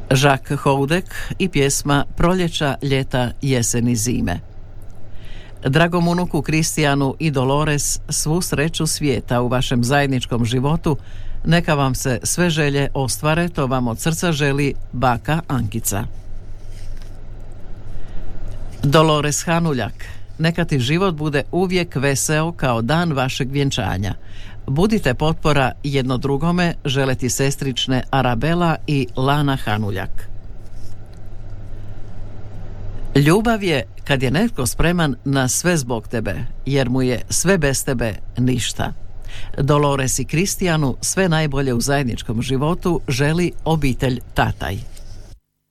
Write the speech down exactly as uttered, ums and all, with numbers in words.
Jacques Houdek i pjesma Proljeća, ljeta, jeseni, zime. Dragom unuku Kristijanu i Dolores, svu sreću svijeta u vašem zajedničkom životu, neka vam se sve želje ostvare, to vam od srca želi baka Ankica. Dolores Hanuljak, neka ti život bude uvijek veseo kao dan vašeg vjenčanja. Budite potpora jedno drugome, žele ti sestrične Arabela i Lana Hanuljak. Ljubav je kad je netko spreman na sve zbog tebe, jer mu je sve bez tebe ništa. Dolores i Kristijanu sve najbolje u zajedničkom životu želi obitelj Tataj.